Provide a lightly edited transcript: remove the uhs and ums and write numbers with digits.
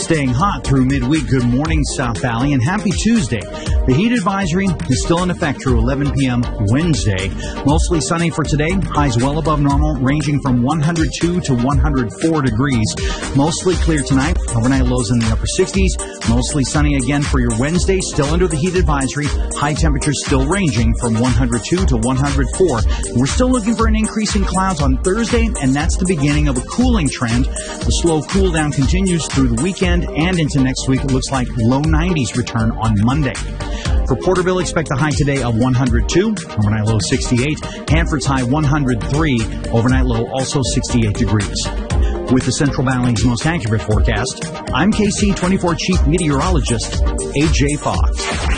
Staying hot through midweek. Good morning, South Valley, and happy Tuesday. The heat advisory is still in effect through 11 p.m. Wednesday. Mostly sunny for today. Highs well above normal, ranging from 102 to 104 degrees. Mostly clear tonight. Overnight lows in the upper 60s. Mostly sunny again for your Wednesday. Still under the heat advisory. High temperatures still ranging from 102 to 104. We're still looking for an increase in clouds on Thursday, and that's the beginning of a cooling trend. The slow cool down continues through the weekend and into next week. It looks like low 90s return on Monday. For Porterville, expect a high today of 102, overnight low 68. Hanford's high 103, overnight low also 68 degrees. With the Central Valley's most accurate forecast, I'm KC24 Chief Meteorologist A.J. Fox.